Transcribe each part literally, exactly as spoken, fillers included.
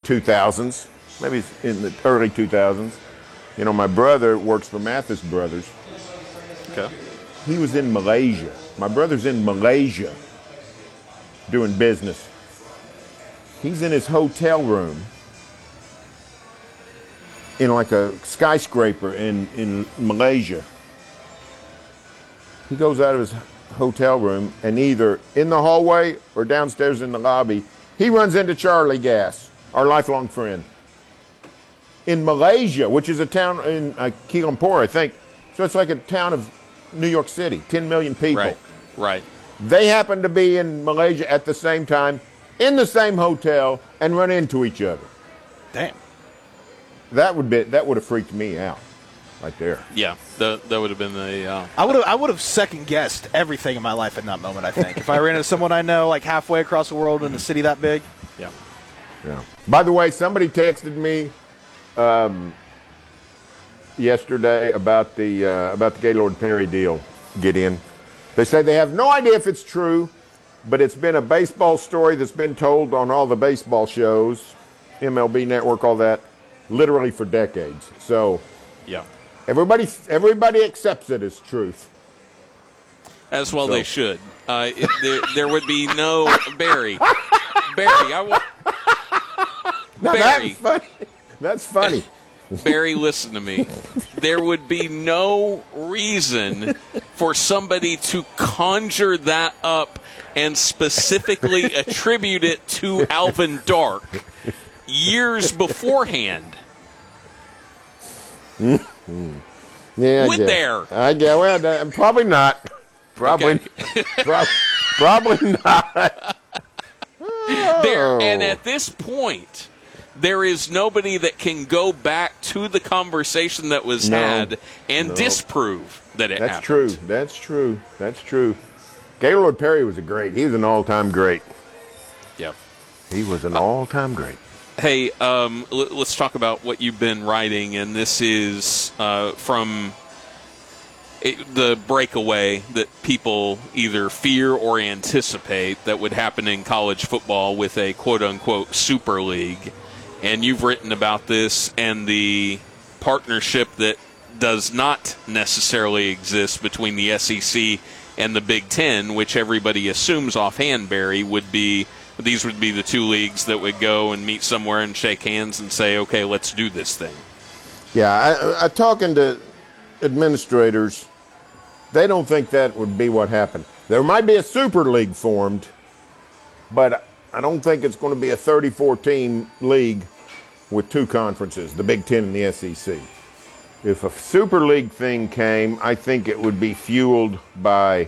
two thousands, maybe in the early two thousands. You know, my brother works for Mathis Brothers. Okay. He was in Malaysia. My brother's in Malaysia doing business. He's in his hotel room in like a skyscraper in, in Malaysia. He goes out of his hotel room and either in the hallway or downstairs in the lobby, he runs into Charlie Gass, our lifelong friend, in Malaysia, which is a town in uh, Kuala Lumpur, I think. So it's like a town of New York City, ten million people. Right, right. They happen to be in Malaysia at the same time, in the same hotel, and run into each other. Damn. That would be that would have freaked me out, right there. Yeah, the, that would have been the. Uh, I would have I would have second guessed everything in my life in that moment. I think if I ran into someone I know like halfway across the world in a city that big. yeah. Yeah. By the way, somebody texted me um, yesterday about the uh, about the Gaylord Perry deal. Get in. They say they have no idea if it's true, but it's been a baseball story that's been told on all the baseball shows, M L B Network, all that, literally for decades. So Yeah. everybody everybody accepts it as truth. As well So. they should. Uh, it, there, there would be no Barry. Barry, I want. Now, Barry. that's funny. That's funny. Barry, listen to me. There would be no reason for somebody to conjure that up and specifically attribute it to Alvin Dark years beforehand. Mm-hmm. Yeah, Would I guess. there? I guess. Well, uh, probably not. Probably. Okay. prob- probably not. There, and at this point, there is nobody that can go back to the conversation that was No. had and No. disprove that it That's happened. true. That's true. That's true. Gaylord Perry was a great. He was an all-time great. Yep. He was an all-time great. Hey, um, l- let's talk about what you've been writing, and this is uh, from it, the breakaway that people either fear or anticipate that would happen in college football with a quote-unquote super league. And you've written about this and the partnership that does not necessarily exist between the S E C and the Big Ten, which everybody assumes offhand, Barry, would be these would be the two leagues that would go and meet somewhere and shake hands and say, okay, let's do this thing. Yeah, I, I talking to administrators, they don't think that would be what happened. There might be a super league formed, but I don't think it's going to be a thirty-four team league with two conferences, the Big Ten and the S E C. If a super league thing came, I think it would be fueled by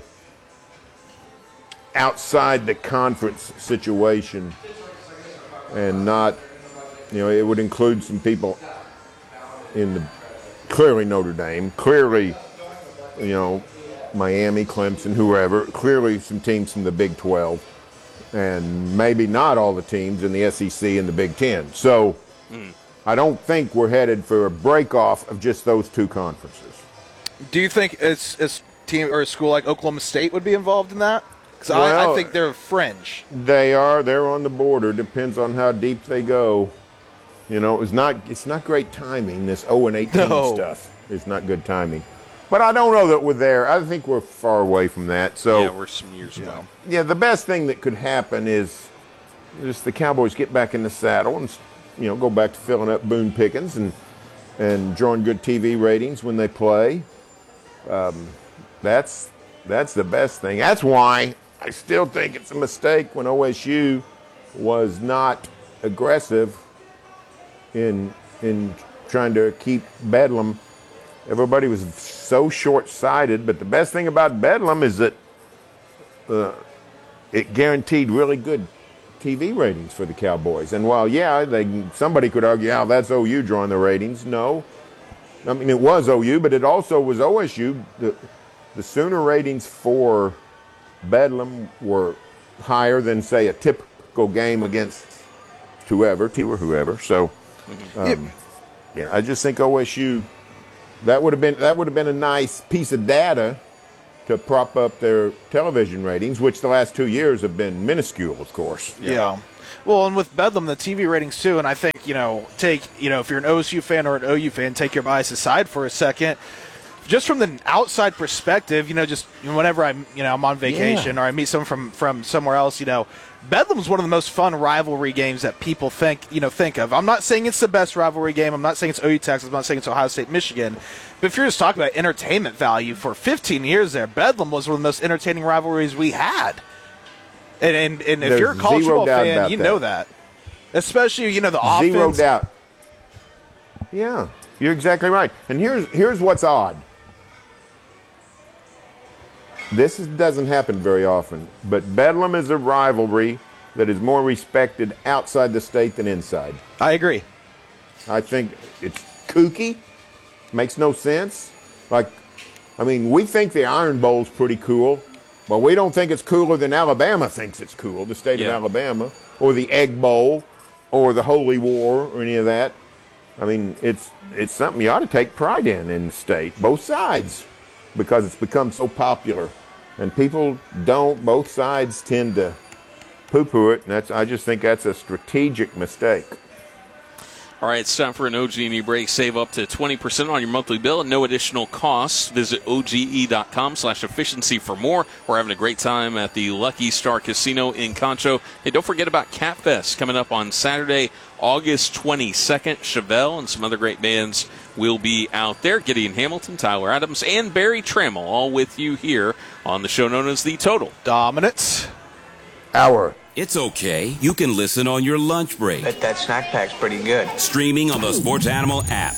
outside the conference situation and not, you know, it would include some people in the, clearly Notre Dame, clearly, you know, Miami, Clemson, whoever, clearly some teams from the Big twelve, and maybe not all the teams in the S E C and the Big Ten. So mm. I don't think we're headed for a break-off of just those two conferences. Do you think it's a team or a school like Oklahoma State would be involved in that? Because Well, I, I think they're fringe. They are. They're on the border. Depends on how deep they go. You know, it's not. It's not great timing. This oh and eighteen No. stuff is not good timing. But I don't know that we're there. I think we're far away from that. So Yeah, we're some years away. yeah, the best thing that could happen is just the Cowboys get back in the saddle and, you know, go back to filling up Boone Pickens and and drawing good T V ratings when they play. Um, that's that's the best thing. That's why I still think it's a mistake when O S U was not aggressive in in trying to keep Bedlam. Everybody was so short-sighted, but the best thing about Bedlam is that uh, it guaranteed really good T V ratings for the Cowboys. And while, yeah, they somebody could argue, oh, that's O U drawing the ratings. No. I mean, it was O U, but it also was O S U. The, the Sooner ratings for Bedlam were higher than, say, a typical game against whoever, T or whoever. So, um, yeah, I just think O S U, that would have been that would have been a nice piece of data to prop up their television ratings, which the last two years have been minuscule, of course. Yeah. Well, and with Bedlam, the T V ratings too, and I think take, you know, take, you know, if you're an O S U fan or an O U fan, take your bias aside for a second. Just from the outside perspective, you know, just whenever I'm, you know, I'm on vacation Yeah. or I meet someone from, from somewhere else, you know, Bedlam is one of the most fun rivalry games that people think, you know, think of. I'm not saying it's the best rivalry game. I'm not saying it's O U Texas. I'm not saying it's Ohio State Michigan. But if you're just talking about entertainment value, for fifteen years there, Bedlam was one of the most entertaining rivalries we had. And and, and if There's you're a college zero football doubt fan, about you that. know that. Especially, you know, the offense. Zero doubt. Yeah, you're exactly right. And here's here's what's odd. This is, doesn't happen very often, but Bedlam is a rivalry that is more respected outside the state than inside. I agree. I think it's kooky, makes no sense. Like, I mean, we think the Iron Bowl's pretty cool, but we don't think it's cooler than Alabama thinks it's cool, the state Yeah. of Alabama, or the Egg Bowl, or the Holy War, or any of that. I mean, it's it's something you ought to take pride in in the state, both sides, because it's become so popular. And people don't, both sides tend to poo-poo it, and that's, I just think that's a strategic mistake. All right, it's time for an O G and E break. Save up to twenty percent on your monthly bill at no additional costs. Visit O G E dot com slash efficiency for more. We're having a great time at the Lucky Star Casino in Concho. Hey, don't forget about Cat Fest coming up on Saturday, August twenty-second. Chevelle and some other great bands will be out there. Gideon Hamilton, Tyler Adams, and Barry Trammell all with you here on the show known as The Total. Dominance. Hour. It's okay. You can listen on your lunch break. Bet that snack pack's pretty good. Streaming on the Sports Animal app.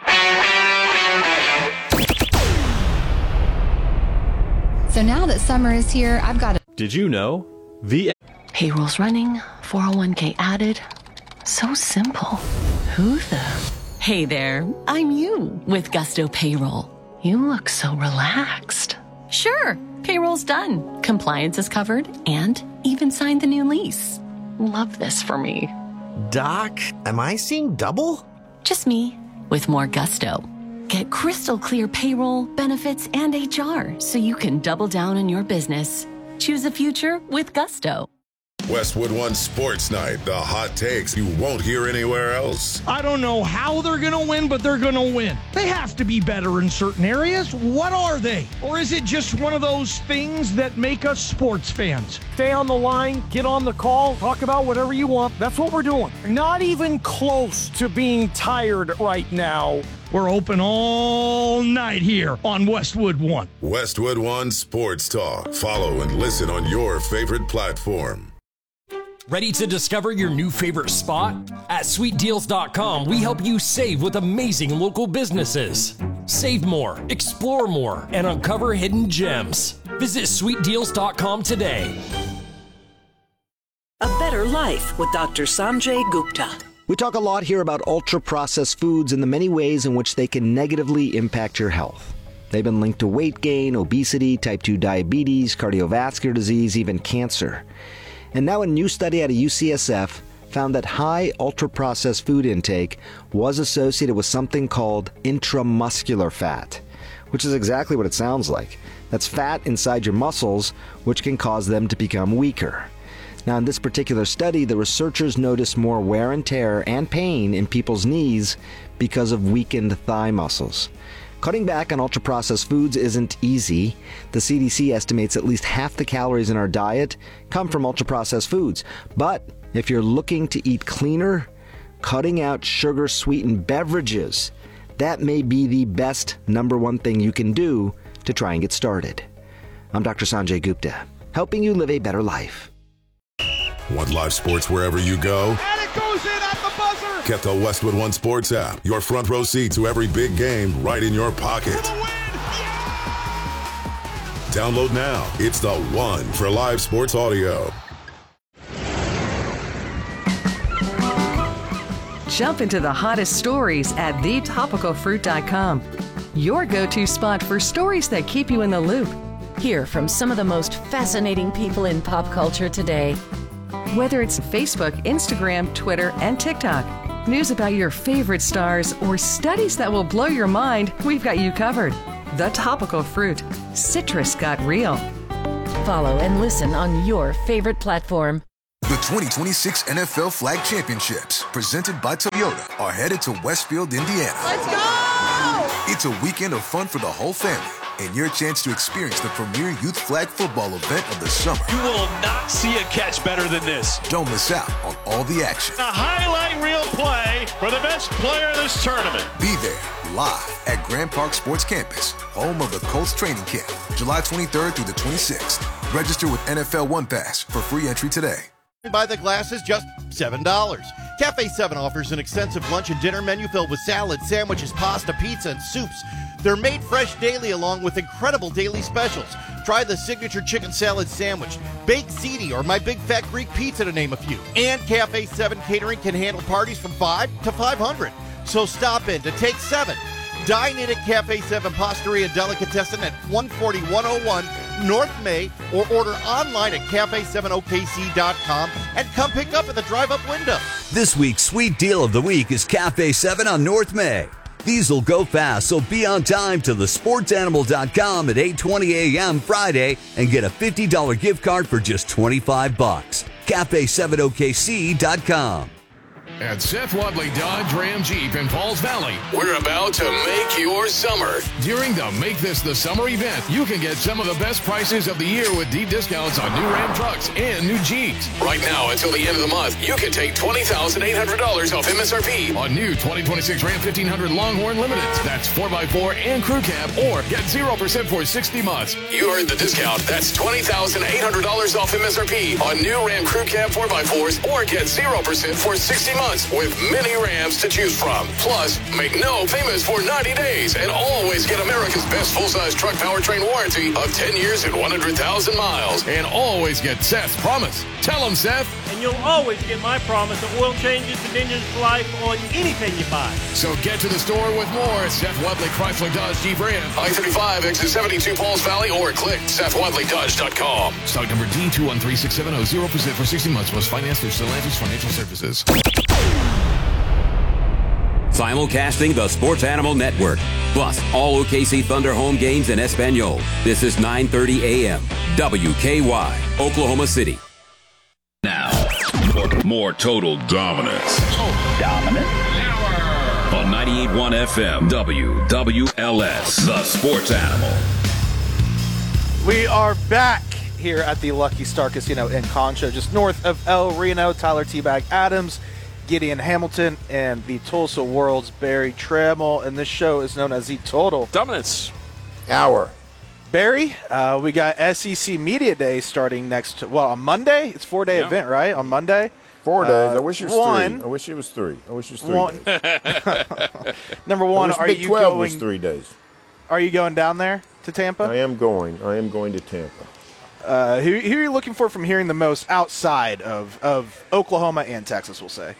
So now that summer is here, I've got a Did you know? The Payroll's running, four oh one k added. So simple. Who the? Hey there, I'm you with Gusto Payroll. You look so relaxed. Sure, payroll's done. Compliance is covered and even signed the new lease. Love this for me. Doc, am I seeing double? Just me with more gusto. Get crystal clear payroll, benefits, and H R so you can double down on your business. Choose a future with Gusto. Westwood One Sports Night, the hot takes you won't hear anywhere else. I don't know how they're going to win, but they're going to win. They have to be better in certain areas. What are they? Or is it just one of those things that make us sports fans? Stay on the line, get on the call, talk about whatever you want. That's what we're doing. Not even close to being tired right now. We're open all night here on Westwood One. Westwood One Sports Talk. Follow and listen on your favorite platform. Ready to discover your new favorite spot? At sweet deals dot com, we help you save with amazing local businesses. Save more, explore more, and uncover hidden gems. Visit sweet deals dot com today. A Better Life with Doctor Sanjay Gupta. We talk a lot here about ultra-processed foods and the many ways in which they can negatively impact your health. They've been linked to weight gain, obesity, type two diabetes, cardiovascular disease, even cancer. And now a new study out of U C S F found that high ultra-processed food intake was associated with something called intramuscular fat, which is exactly what it sounds like. That's fat inside your muscles, which can cause them to become weaker. Now, in this particular study, the researchers noticed more wear and tear and pain in people's knees because of weakened thigh muscles. Cutting back on ultra-processed foods isn't easy. The C D C estimates at least half the calories in our diet come from ultra-processed foods. But if you're looking to eat cleaner, cutting out sugar-sweetened beverages, that may be the best number one thing you can do to try and get started. I'm Doctor Sanjay Gupta, helping you live a better life. Want live sports wherever you go? And it goes in at the buzzer! Get the Westwood One Sports app. Your front row seat to every big game right in your pocket. Download now. It's the one for live sports audio. Jump into the hottest stories at the topical fruit dot com. Your go-to spot for stories that keep you in the loop. Hear from some of the most fascinating people in pop culture today. Whether it's Facebook, Instagram, Twitter, and TikTok, news about your favorite stars, or studies that will blow your mind, we've got you covered. The Topical Fruit. Citrus got real. Follow and listen on your favorite platform. The twenty twenty-six N F L Flag Championships, presented by Toyota, are headed to Westfield, Indiana. Let's go! It's a weekend of fun for the whole family, and your chance to experience the premier youth flag football event of the summer. You will not see a catch better than this. Don't miss out on all the action. A highlight reel play for the best player of this tournament. Be there, live at Grand Park Sports Campus, home of the Colts training camp, July twenty-third through the twenty-sixth. Register with N F L One Pass for free entry today. Buy the glasses, just seven dollars. Cafe seven offers an extensive lunch and dinner menu filled with salads, sandwiches, pasta, pizza, and soups. They're made fresh daily along with incredible daily specials. Try the signature chicken salad sandwich, baked ziti, or my big fat Greek pizza, to name a few. And Cafe seven Catering can handle parties from five to five hundred. So stop in to take seven. Dine in at Cafe seven Pastaria Delicatessen at one forty, one oh one North May, or order online at cafe seven O K C dot com and come pick up at the drive-up window. This week's sweet deal of the week is Cafe seven on North May. These will go fast, so be on time to the sports animal dot com at eight twenty a.m. Friday and get a fifty dollars gift card for just twenty-five bucks. cafe seven O K C dot com. At Seth Wadley Dodge Ram Jeep in Falls Valley, we're about to make your summer. During the Make This the Summer event, you can get some of the best prices of the year with deep discounts on new Ram trucks and new Jeeps. Right now, until the end of the month, you can take twenty thousand eight hundred dollars off M S R P on new twenty twenty-six Ram fifteen hundred Longhorn Limiteds. That's four by four and crew cab, or get zero percent for sixty months. You heard the discount. That's twenty thousand eight hundred dollars off M S R P on new Ram crew cab four by fours, or get zero percent for sixty months. With many Rams to choose from. Plus, make no payments for ninety days and always get America's best full-size truck powertrain warranty of ten years and one hundred thousand miles. And always get Seth's promise. Tell him, Seth. And you'll always get my promise of oil changes and engines for life on anything you buy. So get to the store with more. Seth Wadley Chrysler Dodge Jeep Ram. I thirty-five, exit seventy-two Pauls Valley, or click Seth Wadley Dodge dot com. Stock number D two one three six seven zero, zero percent for sixty months. Was financed through Stellantis Financial Services. Simulcasting the Sports Animal Network, plus all O K C Thunder home games in Espanol. This is nine thirty a.m. W K Y, Oklahoma City. Now, more, more total dominance. Total dominant. On ninety-eight point one F M, W W L S, the Sports Animal. We are back here at the Lucky Star Casino in Concho, just north of El Reno. Tyler T-Bag Adams, Gideon Hamilton, and the Tulsa World's Barry Trammell, and this show is known as the Total Dominance Hour. Barry, uh, we got S E C Media Day starting next, well, on Monday. It's a four-day yeah. event, right? On Monday. Four days. Uh, I wish it was one, three. I wish it was three. I wish it was three one, days. Number one, I wish are Big you twelve going? was three days. Are you going down there to Tampa? I am going. I am going to Tampa. Uh, who, who are you looking for from hearing the most outside of, of Oklahoma and Texas, we'll say?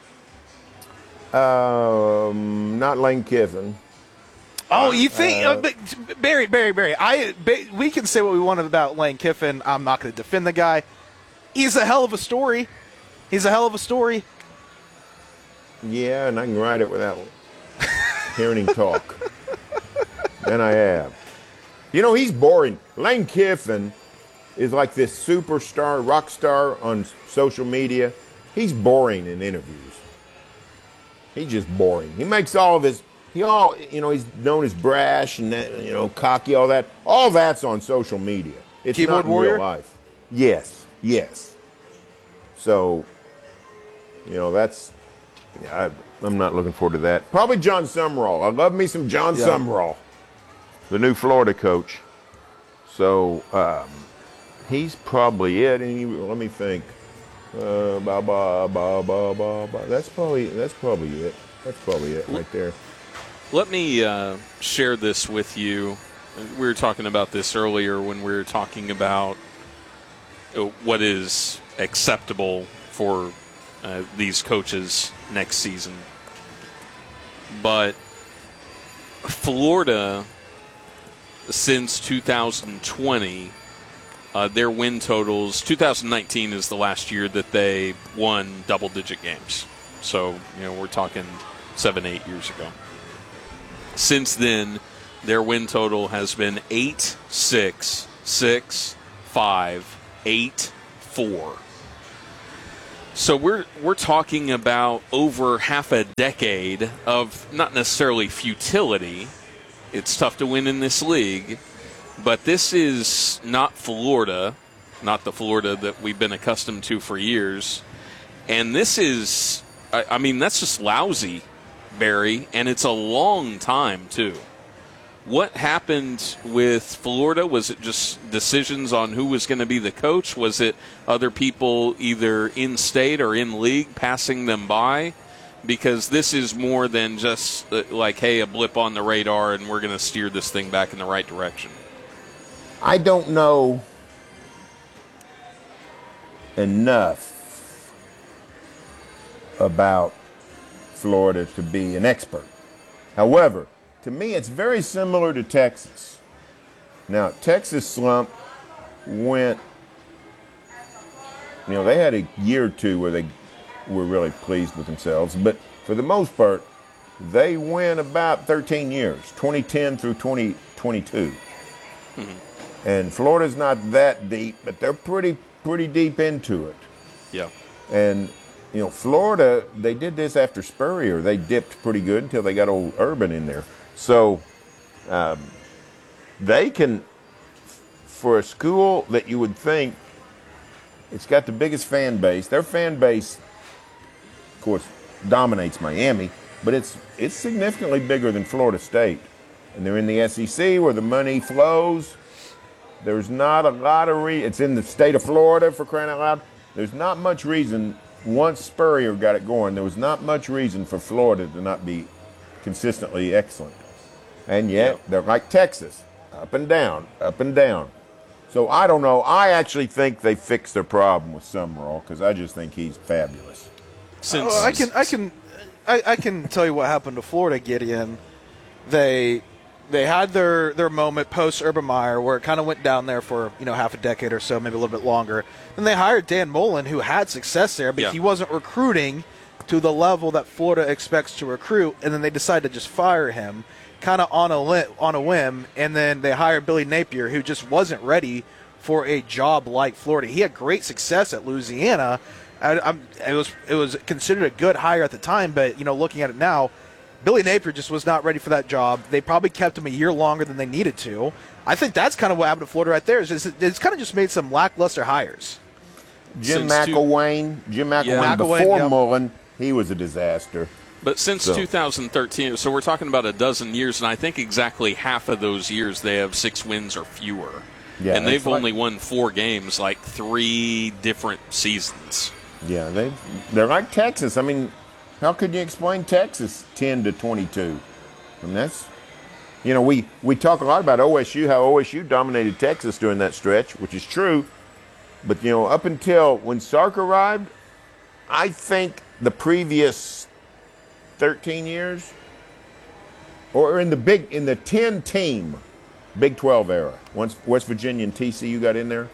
Um, not Lane Kiffin. Oh, you think, Uh, uh, but Barry, Barry, Barry? I ba- we can say what we want about Lane Kiffin. I'm not going to defend the guy. He's a hell of a story. He's a hell of a story. Yeah, and I can ride it without hearing him talk. And I have. You know, he's boring. Lane Kiffin is like this superstar, rock star on social media. He's boring in interviews. He's just boring. He makes all of his, he all, you know, he's known as brash and, that, you know, cocky, all that. All that's on social media. It's Keyboard not in warrior? real life. Yes, yes. So, you know, that's, yeah, I, I'm not looking forward to that. Probably John Summerall. I love me some John Yeah. Summerall, the new Florida coach. So, um, he's probably it. And he, let me think. Uh, ba ba ba ba ba ba. That's probably that's probably it. That's probably it right there. Let me uh, share this with you. We were talking about this earlier when we were talking about uh, what is acceptable for uh, these coaches next season. But Florida, since two thousand twenty, Uh, their win totals, two thousand nineteen is the last year that they won double-digit games. So, you know, we're talking seven, eight years ago. Since then, their win total has been eight, six, six, five, eight, four. So we're we're talking about over half a decade of not necessarily futility. It's tough to win in this league, but this is not Florida, not the Florida that we've been accustomed to for years. And this is, I, I mean, that's just lousy, Barry, and it's a long time, too. What happened with Florida? Was it just decisions on who was going to be the coach? Was it other people either in-state or in-league passing them by? Because this is more than just uh, like, hey, a blip on the radar and we're going to steer this thing back in the right direction. I don't know enough about Florida to be an expert. However, to me, it's very similar to Texas. Now, Texas slump went, you know, they had a year or two where they were really pleased with themselves, but for the most part, they went about thirteen years, twenty ten through twenty twenty-two. Mm-hmm. And Florida's not that deep, but they're pretty, pretty deep into it. Yeah. And, you know, Florida, they did this after Spurrier. They dipped pretty good until they got old Urban in there. So um, they can, for a school that you would think it's got the biggest fan base, their fan base, of course, dominates Miami, but it's it's significantly bigger than Florida State. And they're in the S E C where the money flows. There's not a lot of reason. It's in the state of Florida, for crying out loud. There's not much reason, once Spurrier got it going, there was not much reason for Florida to not be consistently excellent. And yet, they're like Texas, up and down, up and down. So I don't know. I actually think they fixed their problem with Summerall because I just think he's fabulous. Since oh, I can, I can, I, I can tell you what happened to Florida, Gideon. They they had their, their moment post Urban Meyer where it kind of went down there for you know half a decade or so, maybe a little bit longer. Then they hired Dan Mullen, who had success there, but yeah. he wasn't recruiting to the level that Florida expects to recruit. And then they decided to just fire him, kind of on a li- on a whim. And then they hired Billy Napier, who just wasn't ready for a job like Florida. He had great success at Louisiana. I, I'm, it was it was considered a good hire at the time, but you know, looking at it now, Billy Napier just was not ready for that job. They probably kept him a year longer than they needed to. I think that's kind of what happened to Florida right there. Is just, it's kind of just made some lackluster hires. Jim Since McElwain, two, Jim McElwain yeah. before yeah. Mullen, he was a disaster. But since so. two thousand thirteen, so we're talking about a dozen years, and I think exactly half of those years they have six wins or fewer. Yeah, and they've like, only won four games, like three different seasons. Yeah, they they're like Texas. I mean, how could you explain Texas ten to twenty-two? And that's, you know, we, we talk a lot about O S U, how O S U dominated Texas during that stretch, which is true. But, you know, up until when Sark arrived, I think the previous thirteen years, or in the big in the ten team Big twelve era, once West Virginia and T C U got in there,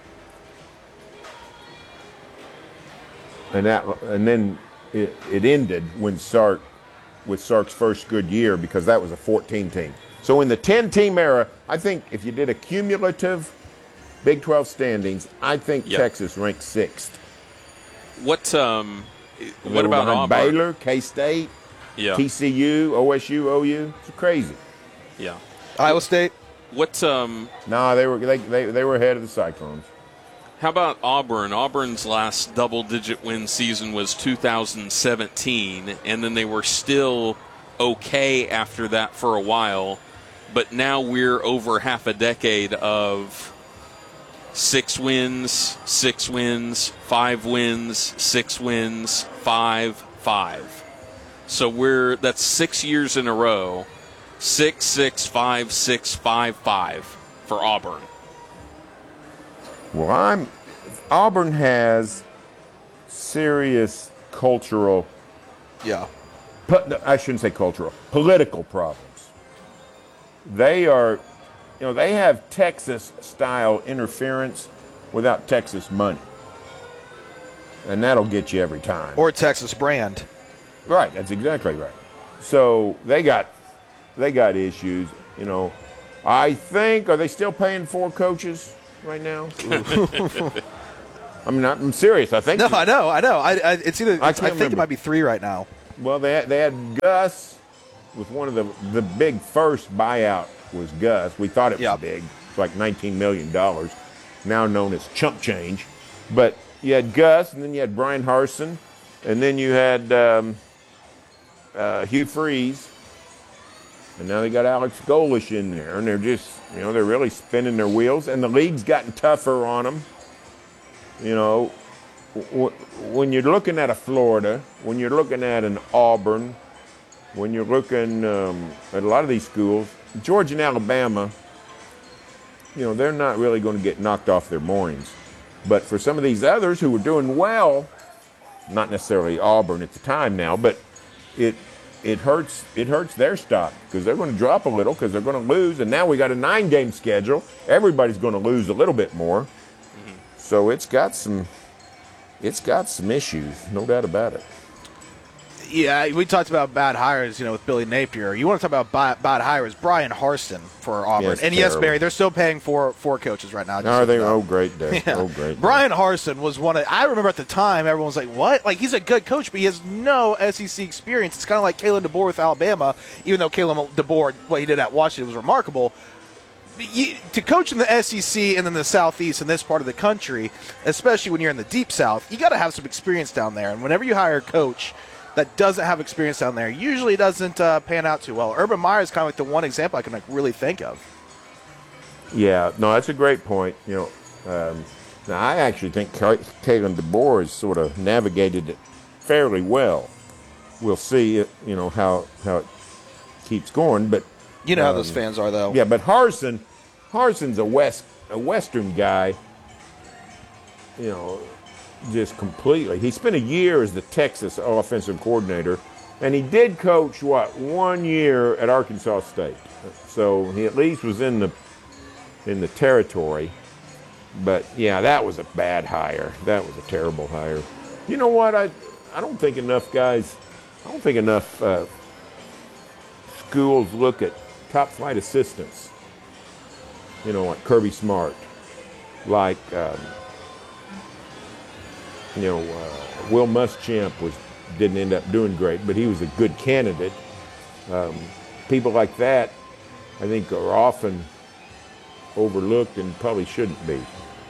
and that and then it, it ended when Sark with Sark's first good year because that was a fourteen team. So in the ten team era, I think if you did a cumulative Big twelve standings, I think yep. Texas ranked sixth. What um, what about Auburn? Baylor, K-State, yeah. T C U, O S U, O U. It's crazy. Yeah. Iowa State. What? Um, no, nah, they were they, they they were ahead of the Cyclones. How about Auburn? Auburn's last double-digit win season was two thousand seventeen, and then they were still okay after that for a while. But now we're over half a decade of six wins, six wins, five wins, six wins, five, five. So we're that's six years in a row. Six, six, five, six, five, five for Auburn. Well, I'm Auburn has serious cultural, yeah, but I shouldn't say cultural, political problems. They are, you know, they have Texas-style interference without Texas money, and that'll get you every time. Or Texas brand. Right, that's exactly right. So they got. They got issues, you know. I think, are they still paying four coaches right now? I mean, I'm serious. I think. No, I know, I know. I, I it's either. It's, I I, can't think remember. it might be three right now. Well, they had, they had Gus with one of the the big first buyout was Gus. We thought it was Yep. big. It's like nineteen million dollars, now known as chump change. But you had Gus, and then you had Brian Harsin, and then you had um, uh, Hugh Freeze, and now they got Alex Golish in there, and they're just, you know, they're really spinning their wheels, and the league's gotten tougher on them. You know, w- when you're looking at a Florida, when you're looking at an Auburn, when you're looking um, at a lot of these schools, Georgia and Alabama, you know, they're not really going to get knocked off their moorings. But for some of these others who were doing well, not necessarily Auburn at the time now, but it it hurts it hurts their stock because they're going to drop a little because they're going to lose. And now we got a nine-game schedule. Everybody's going to lose a little bit more. Mm-hmm. So it's got some it's got some issues, no doubt about it. Yeah, we talked about bad hires, you know, with Billy Napier. You want to talk about bad, bad hires? Brian Harsin for Auburn, Yes, and yes, terrible. Barry, they're still paying for four coaches right now. just Are so they? you know. Oh, great day. Yeah. Oh, great day. Brian Harsin was one of. I remember at the time, everyone was like, "What? Like he's a good coach, but he has no S E C experience." It's kind of like Kalen DeBoer with Alabama, even though Kalen DeBoer, what he did at Washington was remarkable. But you, to coach in the S E C and then the Southeast in this part of the country, especially when you're in the Deep South, you got to have some experience down there. And whenever you hire a coach that doesn't have experience down there, usually doesn't uh, pan out too well. Urban Meyer is kind of like the one example I can like really think of. Yeah, no, that's a great point. You know, um, now I actually think Ka- Kalen DeBoer has sort of navigated it fairly well. We'll see, it, you know, how how it keeps going, but You know how um, those fans are, though. Yeah, but Harsin, Harsin's a west a Western guy. You know, just completely. He spent a year as the Texas offensive coordinator, and he did coach what one year at Arkansas State. So he at least was in the in the territory. But yeah, that was a bad hire. That was a terrible hire. You know what? I I don't think enough guys. I don't think enough uh, schools look at top flight assistants. You know, like Kirby Smart, like. Um, You know, uh, Will Muschamp was didn't end up doing great, but he was a good candidate. Um, people like that, I think, are often overlooked and probably shouldn't be.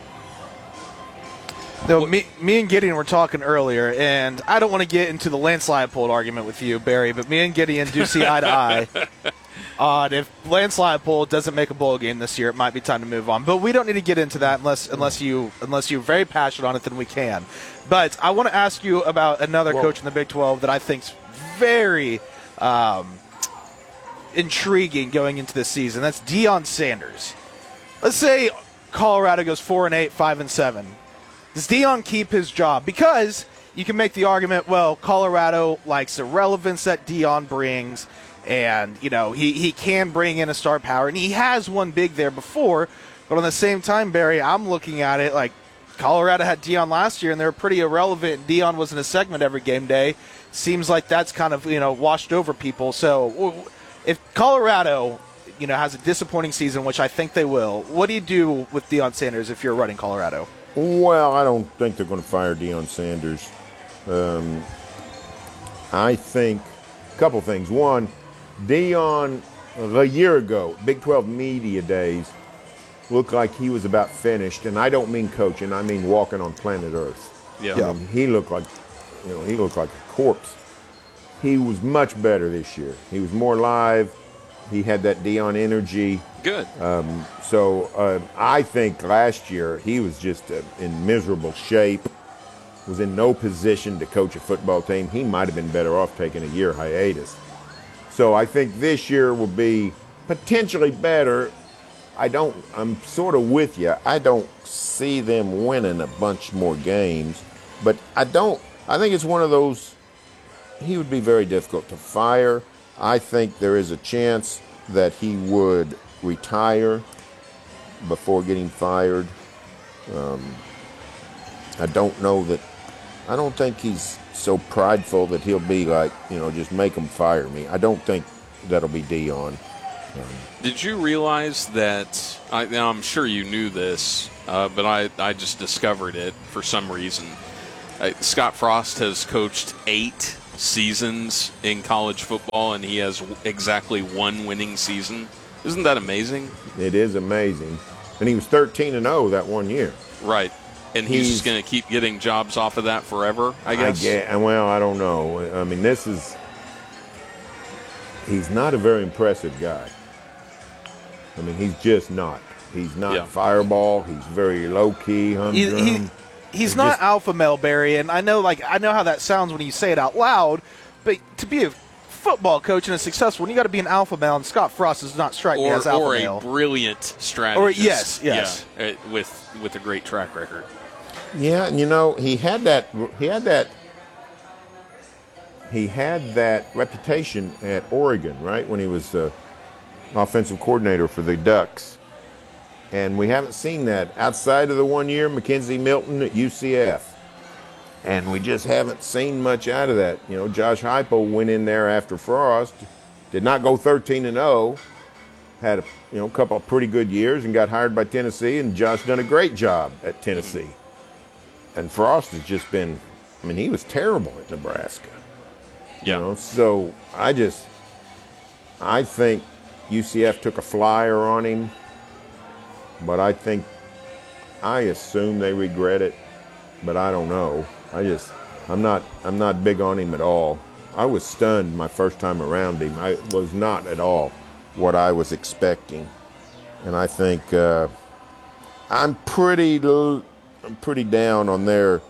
No, me, me and Gideon were talking earlier, and I don't want to get into the landslide poll argument with you, Barry, but me and Gideon do see eye to eye on if landslide poll doesn't make a bowl game this year, it might be time to move on. But we don't need to get into that unless unless you unless you're very passionate on it, then we can. But I want to ask you about another Well, coach in the Big twelve that I think's very um, intriguing going into this season. That's Deion Sanders. Let's say Colorado goes four and eight, five and seven. Does Deion keep his job? Because you can make the argument, well, Colorado likes the relevance that Deion brings, and you know he, he can bring in a star power, and he has won big there before. But on the same time, Barry, I'm looking at it like Colorado had Deion last year, and they were pretty irrelevant. Deion was in a segment every game day. Seems like that's kind of you know washed over people. So if Colorado you know has a disappointing season, which I think they will, what do you do with Deion Sanders if you're running Colorado? Well, I don't think they're going to fire Deion Sanders. Um, I think a couple things. One, Deion, a year ago, Big twelve media days, looked like he was about finished. And I don't mean coaching, I mean walking on planet Earth. Yeah. I mean, he looked like, you know, he looked like a corpse. He was much better this year. He was more live. He had that Deion energy. Good. Um, so uh, I think last year he was just uh, in miserable shape, was in no position to coach a football team. He might have been better off taking a year hiatus. So I think this year will be potentially better. I don't, I'm sort of with you. I don't see them winning a bunch more games, but I don't, I think it's one of those, he would be very difficult to fire. I think there is a chance that he would retire before getting fired. Um, I don't know that, I don't think he's so prideful that he'll be like, you know, just make them fire me. I don't think that'll be Deion. Did you realize that, I, now I'm sure you knew this, uh, but I, I just discovered it for some reason. Uh, Scott Frost has coached eight seasons in college football, and he has exactly one winning season. Isn't that amazing? It is amazing. And he was thirteen and oh that one year. Right. And he's, He's- just going to keep getting jobs off of that forever, I guess? I get, well, I don't know. I mean, this is, he's not a very impressive guy. I mean, he's just not. He's not Yeah. fireball. He's very low-key, humdrum. He, he, he's not alpha male, Barry, and I know, like, I know how that sounds when you say it out loud. But to be a football coach and a successful one, you got to be an alpha male. And Scott Frost does not strike me Or, as alpha or a male. brilliant strategist. Or yes, yes. Yeah, uh, with with a great track record. Yeah, and you know, he had that he had that he had that reputation at Oregon, right? When he was uh, offensive coordinator for the Ducks. And we haven't seen that outside of the one year Mackenzie Milton at U C F. And we just haven't seen much out of that. You know, Josh Heupel went in there after Frost, did not go thirteen and oh, had a you know couple of pretty good years and got hired by Tennessee, and Josh done a great job at Tennessee. And Frost has just been, I mean, he was terrible at Nebraska. Yeah. You know, so I just, I think U C F took a flyer on him, but I think, I assume they regret it, but I don't know. I just, I'm not, I'm not big on him at all. I was stunned my first time around him. I was not at all what I was expecting. And I think uh, I'm pretty, l- I'm pretty down on their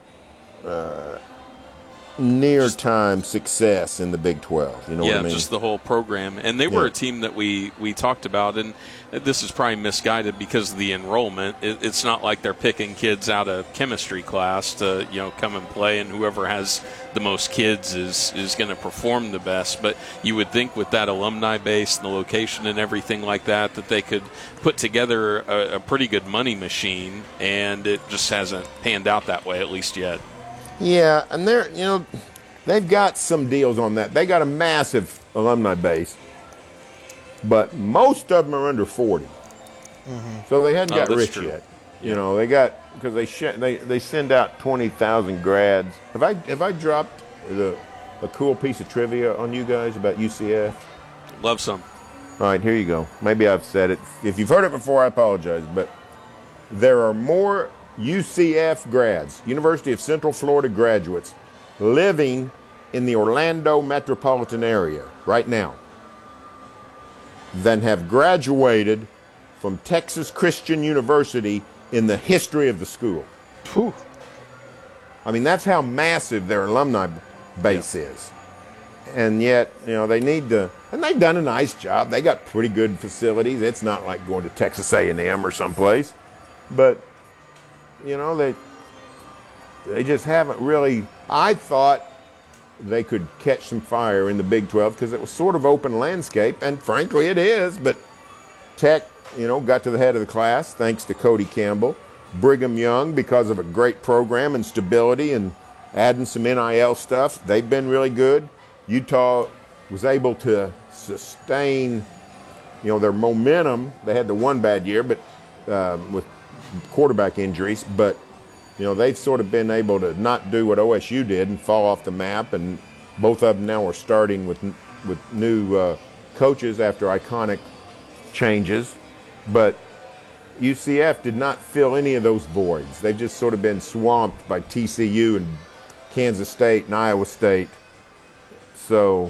uh, near-time success in the Big twelve. You know yeah, what I mean? just the whole program. And they were Yeah. a team that we, we talked about, and this is probably misguided because of the enrollment. It, it's not like they're picking kids out of chemistry class to, you know, come and play, and whoever has the most kids is, is going to perform the best. But you would think with that alumni base and the location and everything like that, that they could put together a, a pretty good money machine, and it just hasn't panned out that way, at least yet. Yeah, and they're, you know, they've got some deals on that. They got a massive alumni base, but most of them are under forty. So they hadn't Oh, got that's rich true. yet. You know, they got, because they, sh- they they send out twenty thousand grads. Have I have I dropped the a cool piece of trivia on you guys about U C F? Love some. All right, here you go. Maybe I've said it. If you've heard it before, I apologize. But there are more U C F grads, University of Central Florida graduates, living in the Orlando metropolitan area right now than have graduated from Texas Christian University in the history of the school. Whew. I mean, that's how massive their alumni base is. And yet, you know, they need to, and they've done a nice job. They got pretty good facilities. It's not like going to Texas A and M or someplace. But, you know, they they just haven't really, I thought they could catch some fire in the Big twelve because it was sort of open landscape, and frankly it is, but Tech, you know, got to the head of the class thanks to Cody Campbell. Brigham Young, because of a great program and stability and adding some N I L stuff, they've been really good. Utah was able to sustain, you know, their momentum. They had the one bad year, but uh, with quarterback injuries, but you know, they've sort of been able to not do what O S U did and fall off the map, and both of them now are starting with with new uh, coaches after iconic changes. But U C F did not fill any of those voids. They've just sort of been swamped by T C U and Kansas State and Iowa State. So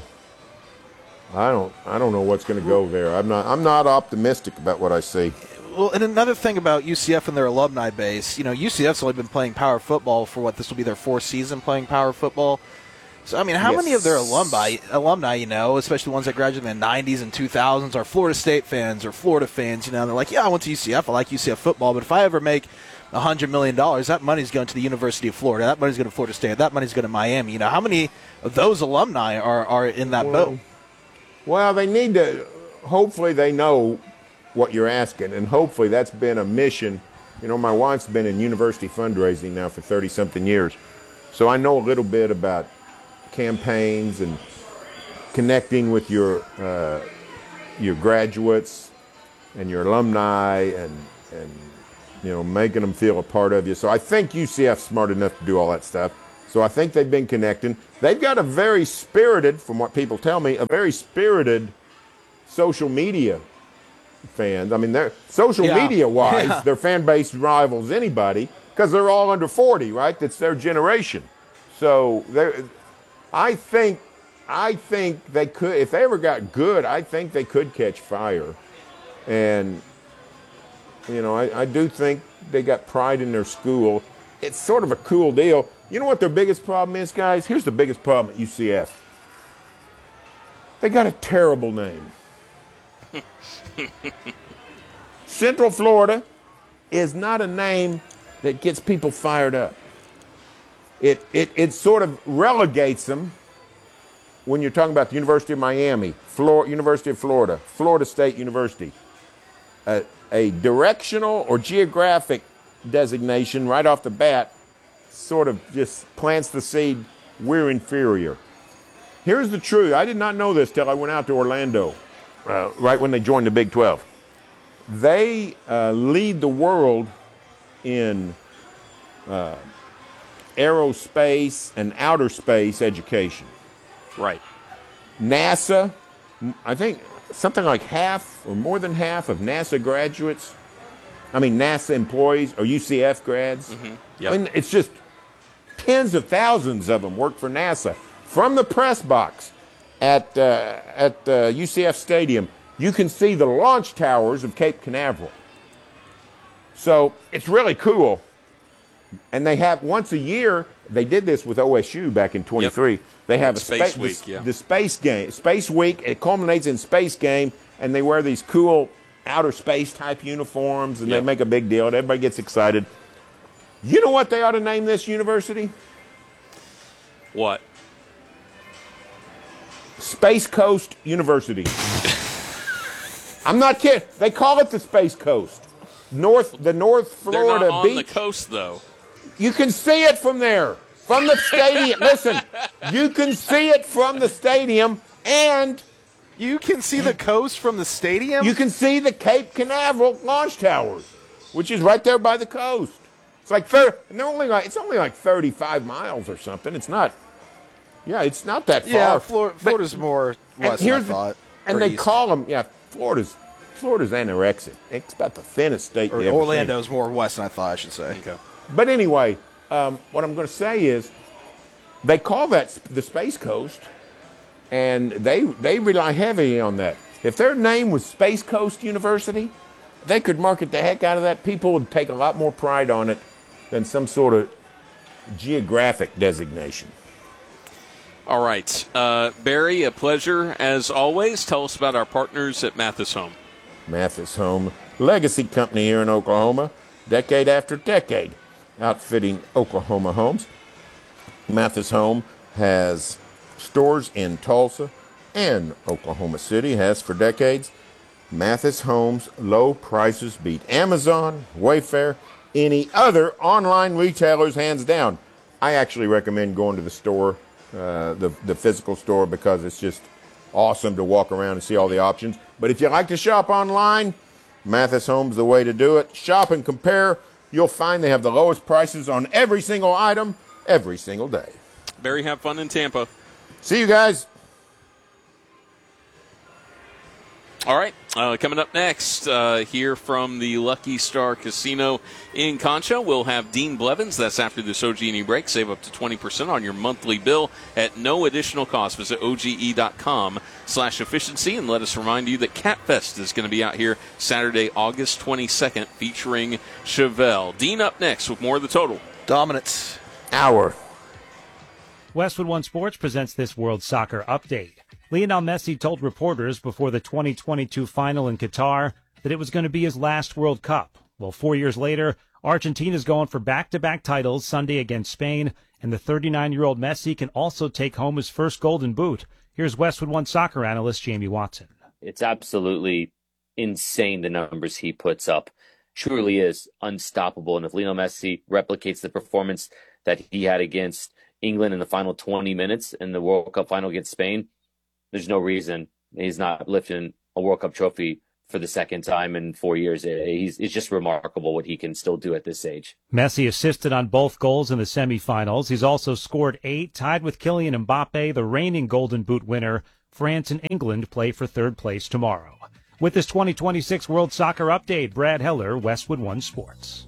I don't I don't know what's going to go there. I'm not I'm not optimistic about what I see. Well, and another thing about U C F and their alumni base, you know, U C F's only been playing power football for what, this will be their fourth season playing power football. So, I mean, how Yes. many of their alumni, alumni, you know, especially the ones that graduated in the nineties and two thousands, are Florida State fans or Florida fans, you know, and they're like, yeah, I went to U C F, I like U C F football, but if I ever make one hundred million dollars, that money's going to the University of Florida, that money's going to Florida State, that money's going to Miami. You know, how many of those alumni are, are in that Well, boat? Well, they need to, hopefully they know what you're asking, and hopefully that's been a mission. You know, my wife's been in university fundraising now for thirty-something years, so I know a little bit about campaigns and connecting with your uh, your graduates and your alumni and, and you know, making them feel a part of you. So I think U C F's smart enough to do all that stuff. So I think they've been connecting. They've got a very spirited, from what people tell me, a very spirited social media fans. I mean, they're social Yeah. media-wise, Yeah. their fan base rivals anybody because they're all under forty, right? That's their generation. So they're, I think, I think they could, if they ever got good, I think they could catch fire. And, you know, I, I do think they got pride in their school. It's sort of a cool deal. You know what their biggest problem is, guys? Here's the biggest problem at U C F. They got a terrible name. Central Florida is not a name that gets people fired up. It, it, it sort of relegates them when you're talking about the University of Miami, Florida, University of Florida, Florida State University. A, a directional or geographic designation right off the bat sort of just plants the seed, we're inferior. Here's the truth. I did not know this till I went out to Orlando, uh, right when they joined the Big twelve. They uh, lead the world in uh, aerospace and outer space education. Right. NASA, I think something like half or more than half of NASA graduates, I mean NASA employees are U C F grads. Mm-hmm. Yep. I mean, it's just tens of thousands of them work for NASA. From the press box at, uh, at uh, U C F Stadium, you can see the launch towers of Cape Canaveral. So it's really cool. And they have, once a year, they did this with O S U back in twenty-three. Yep. They have a Space spa- Week, the, yeah. the Space Game, Space Week. It culminates in Space Game, and they wear these cool outer space type uniforms, and Yep. they make a big deal. And everybody gets excited. You know what they ought to name this university? What? Space Coast University. I'm not kidding. They call it the Space Coast. North, the North Florida They're not on beach. the coast, though. You can see it from there, from the stadium. Listen, you can see it from the stadium, and you can see the coast from the stadium. You can see the Cape Canaveral launch towers, which is right there by the coast. It's like thirty, and they're only like it's only like thirty-five miles or something. It's not. Yeah, it's not that far. Yeah, Flor- But- Florida's more and west than I here's the- thought. And or they east. call them, yeah, Florida's Florida's anorexic. It's about the thinnest state Or you ever Orlando's more west than I thought, I should say. Okay. seen. But anyway, um, what I'm going to say is, they call that sp- the Space Coast, and they they rely heavily on that. If their name was Space Coast University, they could market the heck out of that. People would take a lot more pride on it than some sort of geographic designation. All right. Uh, Barry, a pleasure as always. Tell us about our partners at Mathis Home. Mathis Home, legacy company here in Oklahoma, decade after decade, outfitting Oklahoma homes. Mathis Home has stores in Tulsa and Oklahoma City, has for decades. Mathis Home's low prices beat Amazon, Wayfair, any other online retailers, hands down. I actually recommend going to the store, uh, the, the physical store, because it's just awesome to walk around and see all the options. But if you like to shop online, Mathis Home's the way to do it. Shop and compare. You'll find they have the lowest prices on every single item every single day. Barry, have fun in Tampa. See you guys. All right, uh, coming up next, uh, here from the Lucky Star Casino in Concho, we'll have Dean Blevins. That's after this O G and E break. Save up to twenty percent on your monthly bill at no additional cost. Visit O G E dot com slash efficiency, and let us remind you that CatFest is going to be out here Saturday, August twenty-second, featuring Chevelle. Dean up next with more of the total. Dominance. Hour. Westwood One Sports presents this World Soccer Update. Lionel Messi told reporters before the twenty twenty-two final in Qatar that it was going to be his last World Cup. Well, four years later, Argentina's going for back-to-back titles Sunday against Spain, and the thirty-nine-year-old Messi can also take home his first Golden Boot. Here's Westwood One soccer analyst Jamie Watson. It's absolutely insane, the numbers he puts up. Truly is unstoppable. And if Lionel Messi replicates the performance that he had against England in the final twenty minutes in the World Cup final against Spain, there's no reason he's not lifting a World Cup trophy for the second time in four years. He's, it's just remarkable what he can still do at this age. Messi assisted on both goals in the semifinals. He's also scored eight, tied with Kylian Mbappe, the reigning Golden Boot winner. France and England play for third place tomorrow. With this twenty twenty-six World Soccer Update, Brad Heller, Westwood One Sports.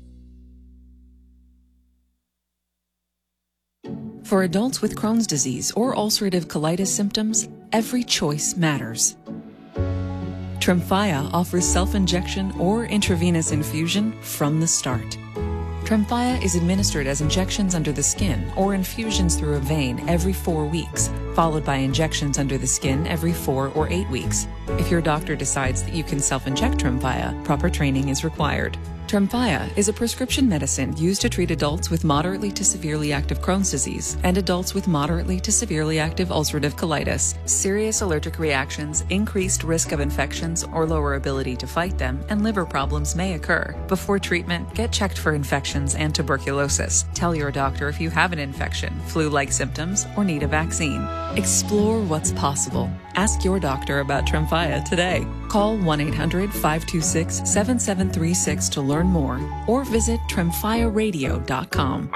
For adults with Crohn's disease or ulcerative colitis symptoms, every choice matters. Tremfya offers self-injection or intravenous infusion from the start. Tremfya is administered as injections under the skin or infusions through a vein every four weeks, followed by injections under the skin every four or eight weeks. If your doctor decides that you can self-inject Tremfya, proper training is required. Tremfya is a prescription medicine used to treat adults with moderately to severely active Crohn's disease and adults with moderately to severely active ulcerative colitis. Serious allergic reactions, increased risk of infections or lower ability to fight them, and liver problems may occur. Before treatment, get checked for infections and tuberculosis. Tell your doctor if you have an infection, flu-like symptoms, or need a vaccine. Explore what's possible. Ask your doctor about Tremfya today. Call one eight hundred five two six seven seven three six to learn more, or visit tremfya radio dot com.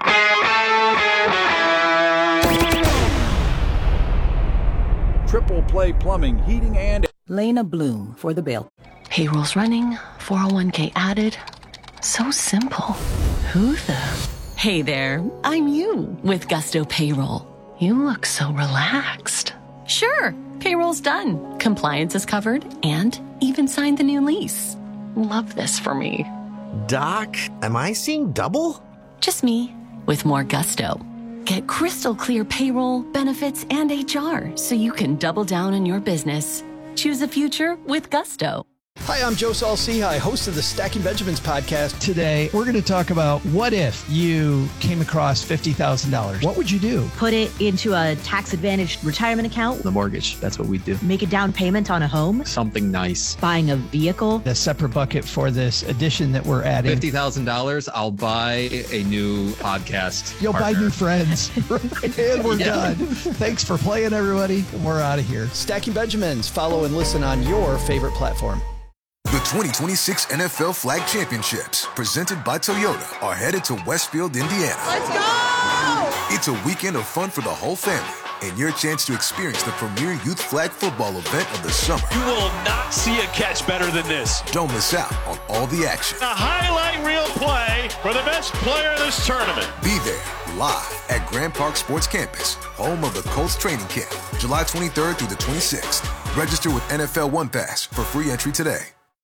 Triple Play Plumbing, Heating, and... Lena Bloom for the bill. Payroll's running, four oh one k added. So simple. Who the? Hey there, I'm you with Gusto Payroll. You look so relaxed. Sure, payroll's done. Compliance is covered, and even signed the new lease. Love this for me. Doc, am I seeing double? Just me, with more gusto. Get crystal clear payroll, benefits, and H R so you can double down on your business. Choose a future with Gusto. Hi, I'm Joe Saul-Sehy, host of the Stacking Benjamins podcast. Today, we're going to talk about what if you came across fifty thousand dollars. What would you do? Put it into a tax-advantaged retirement account. The mortgage, that's what we do. Make a down payment on a home. Something nice. Buying a vehicle. A separate bucket for this addition that we're adding. fifty thousand dollars, I'll buy a new podcast You'll partner. buy new friends. And we're Yeah. done. Thanks for playing, everybody. We're out of here. Stacking Benjamins. Follow and listen on your favorite platform. The twenty twenty-six N F L Flag Championships, presented by Toyota, are headed to Westfield, Indiana. Let's go! It's a weekend of fun for the whole family and your chance to experience the premier youth flag football event of the summer. You will not see a catch better than this. Don't miss out on all the action. A highlight reel play for the best player of this tournament. Be there live at Grand Park Sports Campus, home of the Colts training camp, July twenty-third through the twenty-sixth. Register with N F L One Pass for free entry today.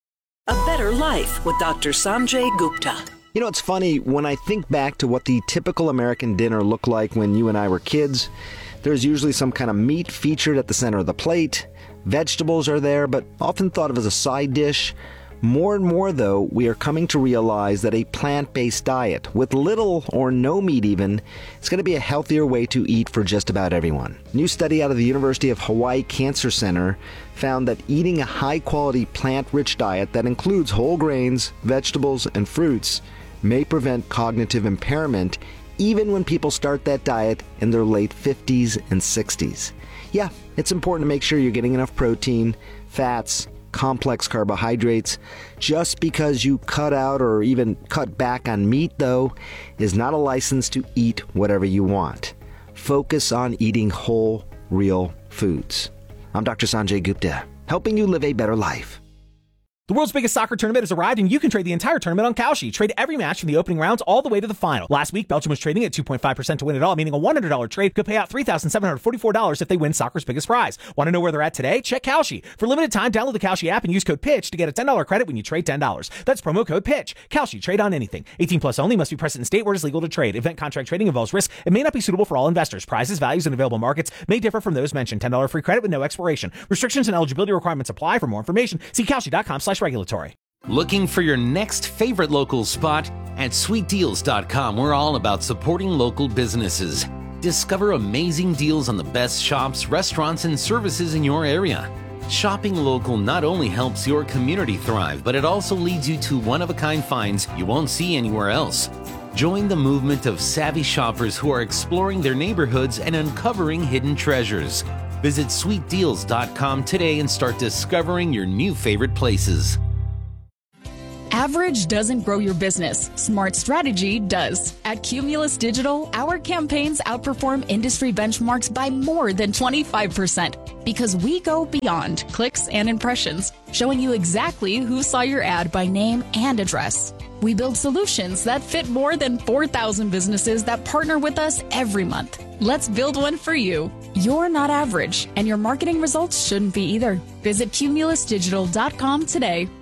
A Better Life with Doctor Sanjay Gupta. You know, it's funny, when I think back to what the typical American dinner looked like when you and I were kids, there's usually some kind of meat featured at the center of the plate. Vegetables are there, but often thought of as a side dish. More and more, though, we are coming to realize that a plant-based diet, with little or no meat even, is going to be a healthier way to eat for just about everyone. A new study out of the University of Hawaii Cancer Center found that eating a high-quality plant-rich diet that includes whole grains, vegetables, and fruits may prevent cognitive impairment even when people start that diet in their late fifties and sixties. Yeah, it's important to make sure you're getting enough protein, fats, complex carbohydrates. Just because you cut out or even cut back on meat, though, is not a license to eat whatever you want. Focus on eating whole, real foods. I'm Doctor Sanjay Gupta, helping you live a better life. The world's biggest soccer tournament has arrived, and you can trade the entire tournament on Kalshi. Trade every match from the opening rounds all the way to the final. Last week, Belgium was trading at two point five percent to win it all, meaning a one hundred dollars trade could pay out three thousand seven hundred forty-four dollars if they win soccer's biggest prize. Want to know where they're at today? Check Kalshi. For limited time, download the Kalshi app and use code PITCH to get a ten dollars credit when you trade ten dollars. That's promo code PITCH. Kalshi. Trade on anything. eighteen plus only. Must be present in state where it is legal to trade. Event contract trading involves risk. It may not be suitable for all investors. Prizes, values, and available markets may differ from those mentioned. ten dollars free credit with no expiration. Restrictions and eligibility requirements apply. For more information, see Kalshi.com slash regulatory. Looking for your next favorite local spot? At sweet deals dot com, we're all about supporting local businesses. Discover amazing deals on the best shops, restaurants, and services in your area. Shopping local not only helps your community thrive, but it also leads you to one-of-a-kind finds you won't see anywhere else. Join the movement of savvy shoppers who are exploring their neighborhoods and uncovering hidden treasures. Visit sweet deals dot com today and start discovering your new favorite places. Average doesn't grow your business. Smart strategy does. At Cumulus Digital, our campaigns outperform industry benchmarks by more than twenty-five percent because we go beyond clicks and impressions, showing you exactly who saw your ad by name and address. We build solutions that fit more than four thousand businesses that partner with us every month. Let's build one for you. You're not average, and your marketing results shouldn't be either. Visit Cumulus Digital dot com today.